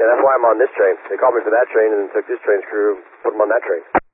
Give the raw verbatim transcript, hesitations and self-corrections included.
Yeah, that's why I'm on this train. They called me for that train and then took this train's crew, put them on that train.